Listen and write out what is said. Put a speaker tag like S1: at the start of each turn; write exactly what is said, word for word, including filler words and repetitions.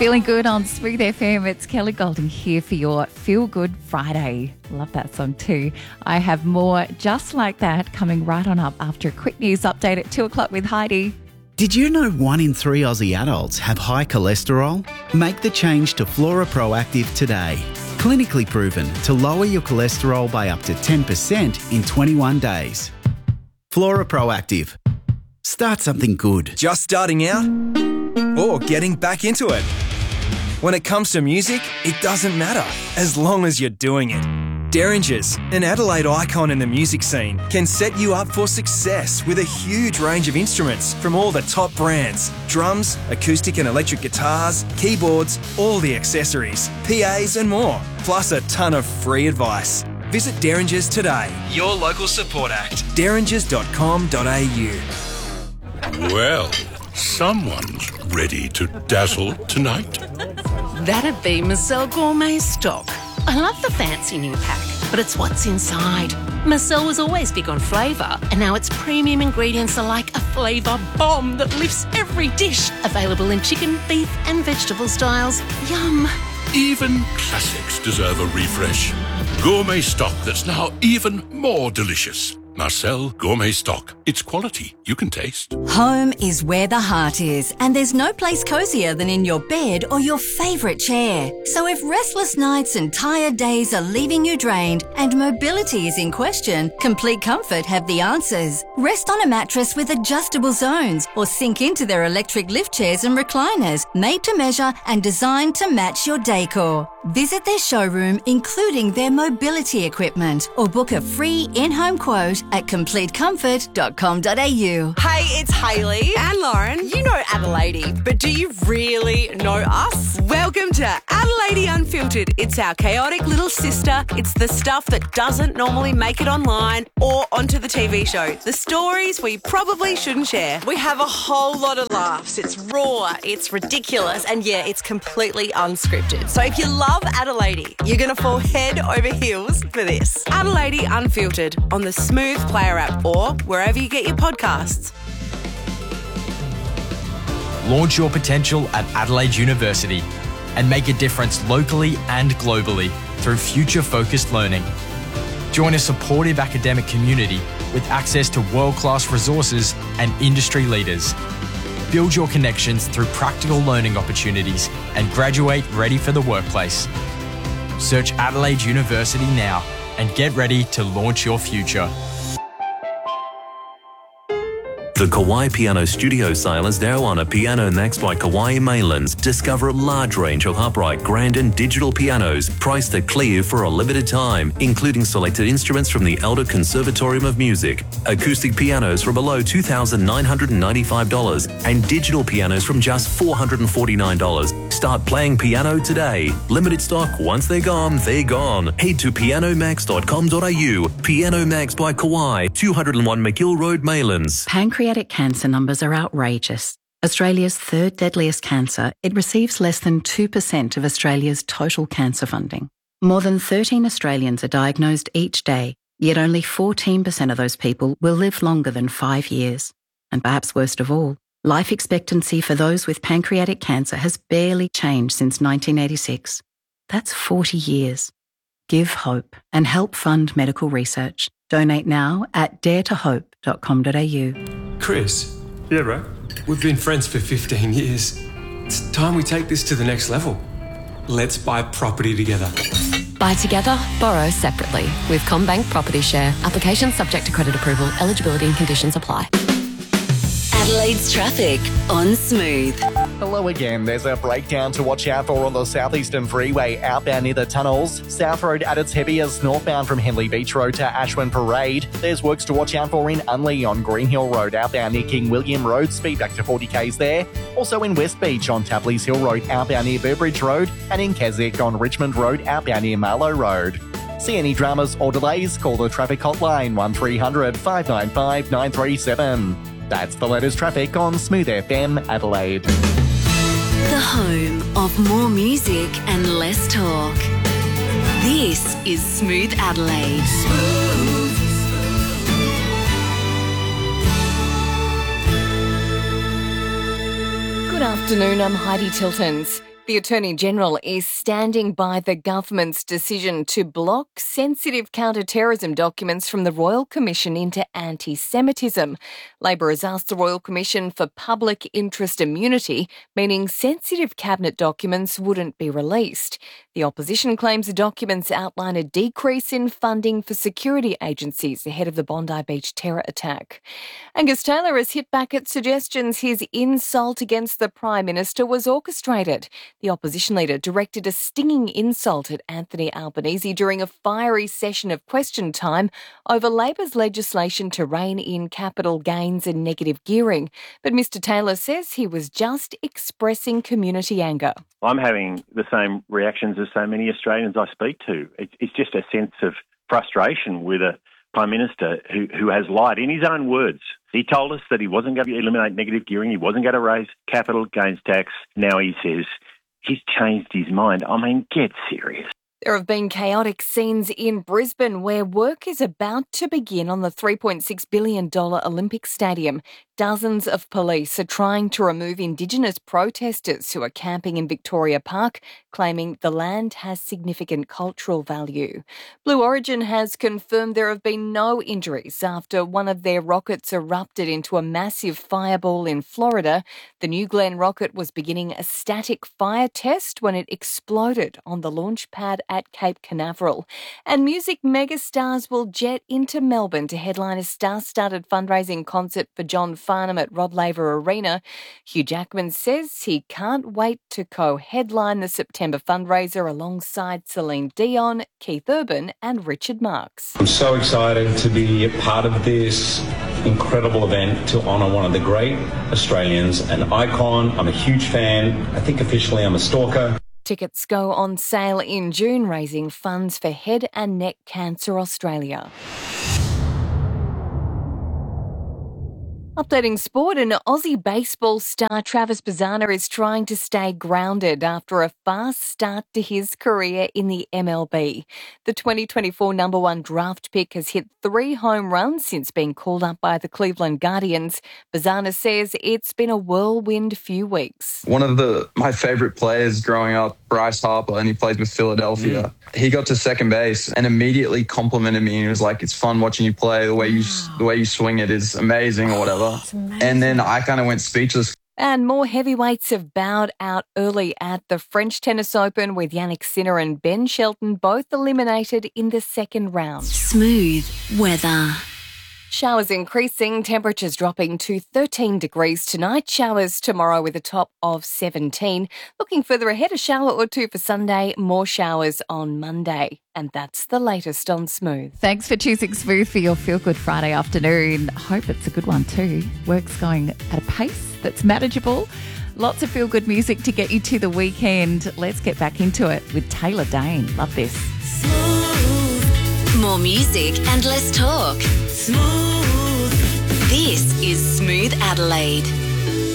S1: Feeling good on Smooth F M. It's Kelly Golding here for your Feel Good Friday. Love that song too. I have more just like that coming right on up after a quick news update at two o'clock with Heidi.
S2: Did you know one in three Aussie adults have high cholesterol? Make the change to Flora Proactive today. Clinically proven to lower your cholesterol by up to ten percent in twenty-one days. Flora Proactive. Start something good.
S3: Just starting out or getting back into it? When it comes to music, it doesn't matter as long as you're doing it. Derringers, an Adelaide icon in the music scene, can set you up for success with a huge range of instruments from all the top brands. Drums, acoustic and electric guitars, keyboards, all the accessories, P As and more, plus a ton of free advice. Visit Derringers today, your local support act, derringers dot com dot a u.
S4: Well, someone's ready to dazzle tonight.
S5: That'd be Marcel Gourmet Stock. I love the fancy new pack, but it's what's inside. Marcel was always big on flavour, and now its premium ingredients are like a flavour bomb that lifts every dish. Available in chicken, beef and vegetable styles. Yum.
S4: Even classics deserve a refresh. Gourmet Stock that's now even more delicious. Marcel Gourmet Stock. It's quality you can taste.
S6: Home is where the heart is, and there's no place cosier than in your bed or your favourite chair. So if restless nights and tired days are leaving you drained and mobility is in question, Complete Comfort have the answers. Rest on a mattress with adjustable zones or sink into their electric lift chairs and recliners, made to measure and designed to match your decor. Visit their showroom, including their mobility equipment, or book a free in-home quote at complete comfort dot com dot a u.
S7: Hey, it's Hayley and Lauren. You know Adelaide, but do you really know us? Welcome to Adelaide Unfiltered. It's our chaotic little sister. It's the stuff that doesn't normally make it online or onto the T V show. The stories we probably shouldn't share. We have a whole lot of laughs. It's raw, it's ridiculous, and yeah, it's completely unscripted. So if you love Adelaide, you're going to fall head over heels for this. Adelaide Unfiltered on the Smooth Player app or wherever you get your podcasts.
S8: Launch your potential at Adelaide University and make a difference locally and globally through future-focused learning. Join a supportive academic community with access to world-class resources and industry leaders. Build your connections through practical learning opportunities and graduate ready for the workplace. Search Adelaide University now and get ready to launch your future.
S9: The Kauai Piano Studio sale is now on at Piano Max by Kauai Mainlands. Discover a large range of upright, grand and digital pianos priced at clear for a limited time, including selected instruments from the Elder Conservatorium of Music, acoustic pianos for below two thousand nine hundred ninety-five dollars and digital pianos from just four hundred forty-nine dollars. Start playing piano today. Limited stock. Once they're gone, they're gone. Head to piano max dot com dot a u. Piano Max by Kauai, two oh one McGill Road, Mainlands.
S10: Pancreatic cancer numbers are outrageous. Australia's third deadliest cancer, it receives less than two percent of Australia's total cancer funding. More than thirteen Australians are diagnosed each day, yet only fourteen percent of those people will live longer than five years. And perhaps worst of all, life expectancy for those with pancreatic cancer has barely changed since nineteen eighty-six. That's forty years. Give hope and help fund medical research. Donate now at dare to hope dot com dot a u.
S11: Chris. Yeah, right. We've been friends for fifteen years. It's time we take this to the next level. Let's buy property together.
S12: Buy together, borrow separately. With CommBank Property Share. Application subject to credit approval. Eligibility and conditions apply.
S6: Adelaide's traffic on Smooth.
S13: Hello again. There's a breakdown to watch out for on the Southeastern Freeway outbound near the tunnels. South Road at its heaviest northbound from Henley Beach Road to Ashwin Parade. There's works to watch out for in Unley on Green Hill Road outbound near King William Road. Speed back to forty k's there. Also in West Beach on Tapley's Hill Road outbound near Burbridge Road. And in Keswick on Richmond Road outbound near Marlow Road. See any dramas or delays? Call the traffic hotline one three hundred five nine five nine three seven. That's the latest traffic on Smooth F M Adelaide.
S6: The home of more music and less talk. This is Smooth Adelaide. Smooth.
S14: Good afternoon, I'm Heidi Tiltons. The Attorney-General is standing by the government's decision to block sensitive counter-terrorism documents from the Royal Commission into anti-Semitism. Labor has asked the Royal Commission for public interest immunity, meaning sensitive cabinet documents wouldn't be released. The opposition claims the documents outline a decrease in funding for security agencies ahead of the Bondi Beach terror attack. Angus Taylor has hit back at suggestions his insult against the Prime Minister was orchestrated. The opposition leader directed a stinging insult at Anthony Albanese during a fiery session of question time over Labor's legislation to rein in capital gains and negative gearing. But Mr Taylor says he was just expressing community anger.
S15: I'm having the same reactions as so many Australians I speak to. It's just a sense of frustration with a Prime Minister who, who has lied in his own words. He told us that he wasn't going to eliminate negative gearing, he wasn't going to raise capital gains tax. Now he says he's changed his mind. I mean, get serious.
S14: There have been chaotic scenes in Brisbane where work is about to begin on the three point six billion dollars Olympic Stadium. Dozens of police are trying to remove Indigenous protesters who are camping in Victoria Park, claiming the land has significant cultural value. Blue Origin has confirmed there have been no injuries after one of their rockets erupted into a massive fireball in Florida. The New Glenn rocket was beginning a static fire test when it exploded on the launch pad at Cape Canaveral. And music megastars will jet into Melbourne to headline a star-studded fundraising concert for John Farnham at Rod Laver Arena. Hugh Jackman says he can't wait to co-headline the September fundraiser alongside Celine Dion, Keith Urban and Richard Marx.
S16: I'm so excited to be a part of this incredible event to honour one of the great Australians, an icon. I'm a huge fan. I think officially I'm a stalker.
S14: Tickets go on sale in June, raising funds for Head and Neck Cancer Australia. Updating sport, and Aussie baseball star Travis Bazzana is trying to stay grounded after a fast start to his career in the M L B. The twenty twenty-four number one draft pick has hit three home runs since being called up by the Cleveland Guardians. Bazzana says it's been a whirlwind few weeks.
S17: One of the my favourite players growing up, Bryce Harper, and he plays with Philadelphia. Mm. He got to second base and immediately complimented me. He was like, "It's fun watching you play. The way you the way you swing it is amazing," or whatever. And then I kind of went speechless.
S14: And more heavyweights have bowed out early at the French Tennis Open, with Yannick Sinner and Ben Shelton both eliminated in the second round.
S6: Smooth weather.
S14: Showers increasing, temperatures dropping to thirteen degrees tonight. Showers tomorrow with a top of seventeen. Looking further ahead, a shower or two for Sunday, more showers on Monday. And that's the latest on Smooth.
S1: Thanks for choosing Smooth for your Feel Good Friday afternoon. Hope it's a good one too. Work's going at a pace that's manageable. Lots of feel good music to get you to the weekend. Let's get back into it with Taylor Dane. Love this.
S6: Smooth. More music and less talk. Smooth. This is Smooth Adelaide.